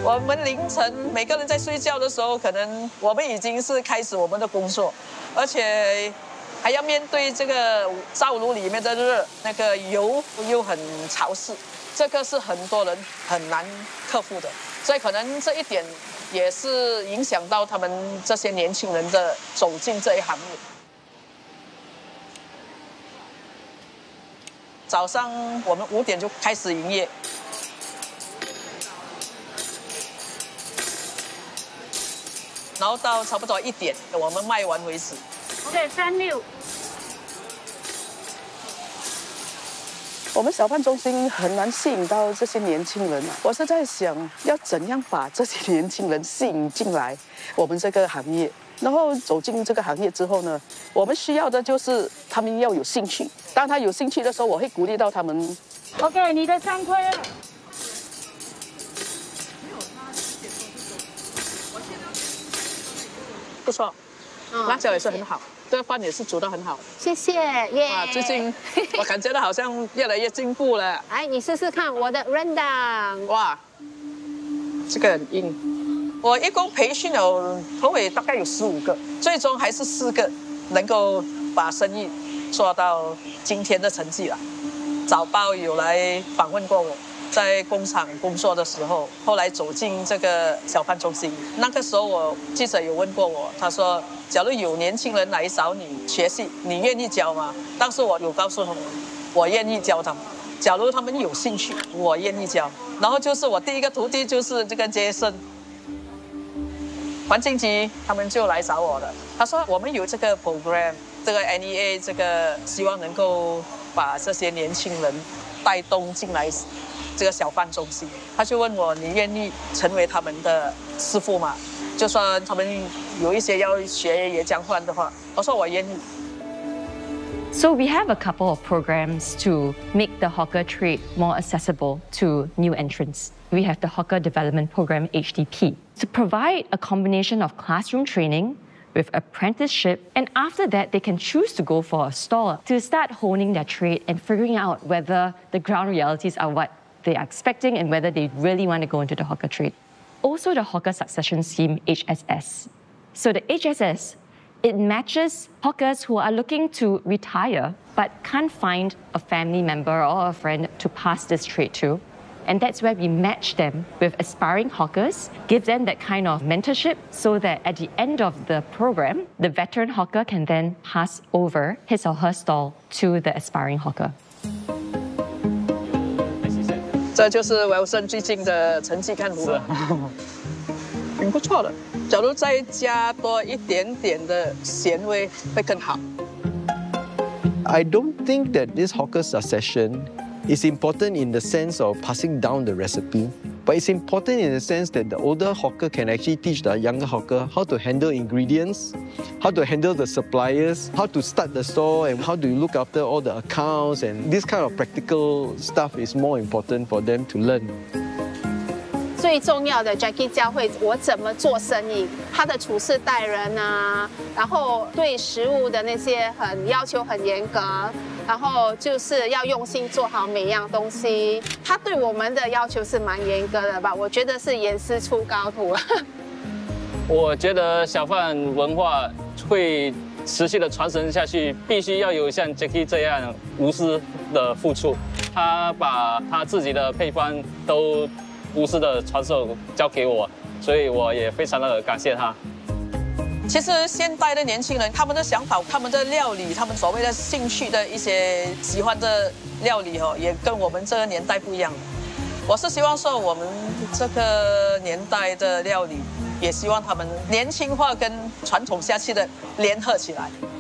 我们凌晨每个人在睡觉的时候，可能我们已经是开始我们的工作，而且还要面对这个灶炉里面的热，那个油又很潮湿，这个是很多人很难克服的，所以可能这一点也是影响到他们这些年轻人的走进这一行业。早上我们5点就开始营业，然后到差不多1点，我们卖完为止。 OK，thank you。 我们小贩中心很难吸引到这些年轻人啊！我是在想，要怎样把这些年轻人吸引进来我们这个行业。然后走进这个行业之后呢，我们需要的就是他们要有兴趣。当他有兴趣的时候，我会鼓励到他们。 OK， 你的3块了。 不错，辣椒也是很好，这个饭也是煮得很好。 谢谢耶！ 哇，最近我感觉到好像越来越进步了。 来，你试试看我的 rendang。 哇，这个很硬。我一共培训了头尾大概有15个，最终还是4个能够把生意做到今天的成绩了。早报有来访问过我，在工厂工作的时候，后来走进这个小贩中心，那个时候记者有问过我，他说，假如有年轻人来找你学习，你愿意教吗？当时我有告诉他们，我愿意教他们。假如他们有兴趣，我愿意教。然后就是我第一个徒弟就是这个杰森。环境局他们就来找我了，他说我们有这个 program， 这个 NEA 这个希望能够把这些年轻人带动进来这个小贩中心，他就问我你愿意成为他们的师傅吗？就算他们有一些要学也交换的话，我说我愿意。 So we have a couple of programs to make the hawker trade more accessible to new entrants. We have the Hawker Development Program HDP to provide a combination of classroom training with apprenticeship, and after that they can choose to go for a stall to start honing their trade and figuring out whether the ground realities are what they are expecting and whether they really want to go into the hawker trade. Also the Hawker Succession Scheme HSS. So the HSS, it matches hawkers who are looking to retire but can't find a family member or a friend to pass this trade to. And that's where we match them with aspiring hawkers, give them that kind of mentorship so that at the end of the program, the veteran hawker can then pass over his or her stall to the aspiring hawker. 这就是 Wilson 最近的成绩看如何？挺不错的。假如再加多一点点的咸味会更好。 I don't think that this hawker succession is important in the sense of passing down the recipe, but it's important in the sense that the older hawker can actually teach the younger hawker how to handle ingredients, how to handle the suppliers, how to start the store, and how to look after all the accounts, and this kind of practical stuff is more important for them to learn. 最重要的 Jackie 教会我怎么做生意，他的处事待人啊，然后对食物的那些要求很严格，然后就是要用心做好每样东西。他对我们的要求是蛮严格的吧？我觉得是严师出高徒。 我觉得小贩文化会持续的传承下去，必须要有像 Jackie 这样无私的付出。他把他自己的配方都无私的传授交给我，所以我也非常的感谢他。 其实现代的年轻人，他们的想法、他们的料理、他们所谓的兴趣的一些喜欢的料理也跟我们这个年代不一样的。我是希望说，我们这个年代的料理，也希望他们年轻化跟传统下去的联合起来。